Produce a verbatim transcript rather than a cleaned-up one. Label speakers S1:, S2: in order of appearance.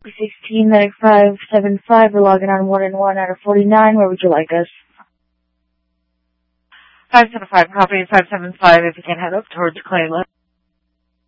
S1: sixteen nine five seven five. We're logging on one and one out of forty-nine. Where would you like us?
S2: five seven five, copy five seven five. If you can head up towards Clayland.